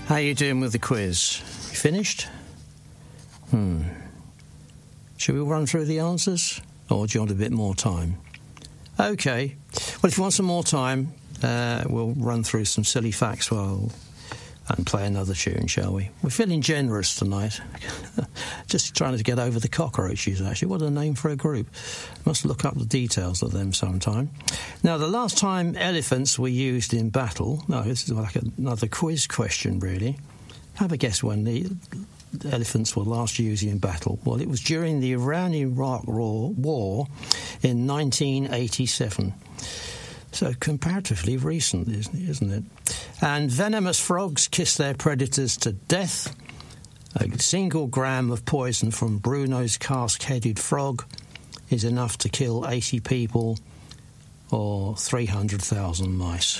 How you doing with the quiz? You finished? Should we run through the answers? Or do you want a bit more time? OK. Well, if you want some more time, we'll run through some silly facts and play another tune, shall we? We're feeling generous tonight. Just trying to get over the cockroaches, actually. What a name for a group. Must look up the details of them sometime. Now, the last time elephants were used in battle... No, this is like another quiz question, really. Have a guess when the elephants were last used in battle. Well, it was during the Iran-Iraq War in 1987. So comparatively recent, isn't it? And venomous frogs kiss their predators to death. A single gram of poison from Bruno's cask-headed frog is enough to kill 80 people or 300,000 mice.